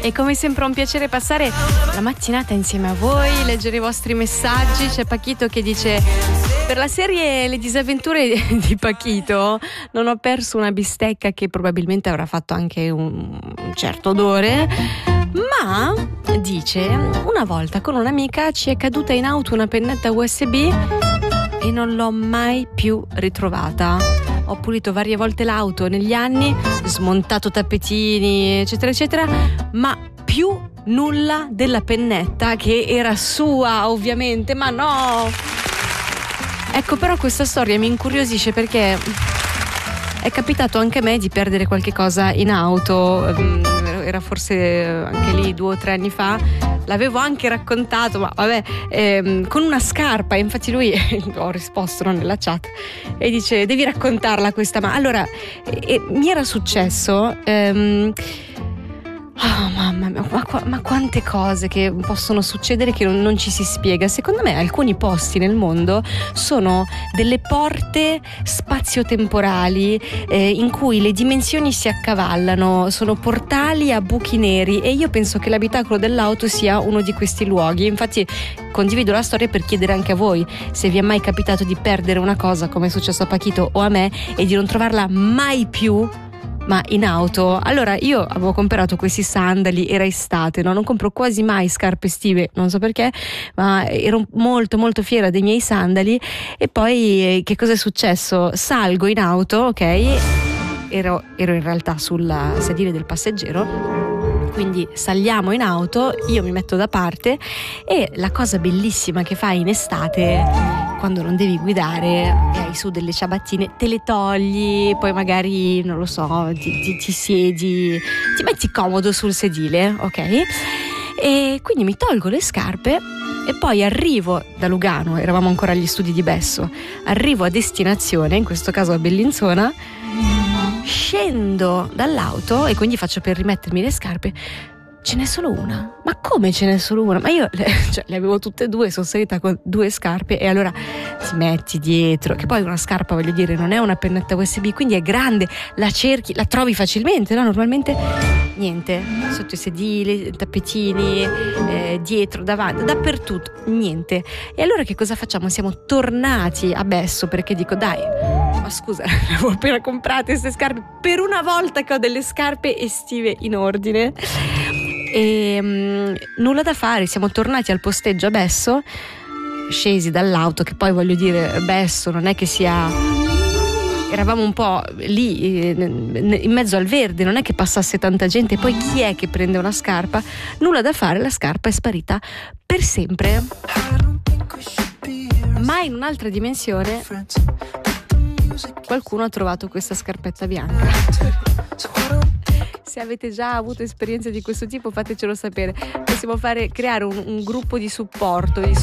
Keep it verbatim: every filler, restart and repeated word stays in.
È come sempre un piacere passare la mattinata insieme a voi, leggere i vostri messaggi. C'è Pachito che dice: per la serie Le disavventure di Pachito non ho perso una bistecca che probabilmente avrà fatto anche un certo odore, ma dice: una volta con un'amica ci è caduta in auto una pennetta U S B e non l'ho mai più ritrovata. Ho pulito varie volte l'auto negli anni, smontato tappetini, eccetera, eccetera, ma più nulla della pennetta, che era sua, ovviamente, ma no! Ecco, però questa storia mi incuriosisce perché è capitato anche a me di perdere qualche cosa in auto, era forse anche lì due o tre anni fa. L'avevo anche raccontato, ma vabbè, ehm, con una scarpa. Infatti lui, ho risposto, no, nella chat, e dice: devi raccontarla questa. Ma allora, eh, mi era successo, ehm, oh mamma mia, ma, ma quante cose che possono succedere che non, non ci si spiega. Secondo me alcuni posti nel mondo sono delle porte spazio-temporali eh, in cui le dimensioni si accavallano, sono portali a buchi neri, e io penso che l'abitacolo dell'auto sia uno di questi luoghi. Infatti condivido la storia per chiedere anche a voi se vi è mai capitato di perdere una cosa, come è successo a Pachito o a me, e di non trovarla mai più, ma in auto. Allora, io avevo comprato questi sandali, era estate, no? Non compro quasi mai scarpe estive, non so perché, ma ero molto molto fiera dei miei sandali. E poi che cosa è successo? Salgo in auto, ok? Ero, ero in realtà sulla sedile del passeggero. Quindi saliamo in auto, io mi metto da parte, e la cosa bellissima che fai in estate, quando non devi guidare e hai su delle ciabattine, te le togli, poi magari, non lo so, ti, ti, ti siedi, ti metti comodo sul sedile, ok? E quindi mi tolgo le scarpe e poi arrivo da Lugano, eravamo ancora agli studi di Besso, arrivo a destinazione, in questo caso a Bellinzona, scendo dall'auto e quindi faccio per rimettermi le scarpe. Ce n'è solo una. Ma come ce n'è solo una? Ma io le, cioè, le avevo tutte e due, sono salita con due scarpe, e allora ti metti dietro, che poi una scarpa, voglio dire, non è una pennetta U S B, quindi è grande, la cerchi, la trovi facilmente, no? Normalmente niente, sotto i sedili, tappetini, eh, dietro, davanti, dappertutto, niente. E allora che cosa facciamo? Siamo tornati a Besso, perché dico: dai, ma scusa, le avevo appena comprate queste scarpe, per una volta che ho delle scarpe estive in ordine. E um, nulla da fare, siamo tornati al posteggio a Besso, scesi dall'auto, che poi, voglio dire, Besso non è che sia, eravamo un po' lì in mezzo al verde, non è che passasse tanta gente, poi chi è che prende una scarpa? Nulla da fare, la scarpa è sparita per sempre. Ma in un'altra dimensione qualcuno ha trovato questa scarpetta bianca. Se avete già avuto esperienze di questo tipo, fatecelo sapere. Possiamo fare, creare un, un gruppo di supporto, di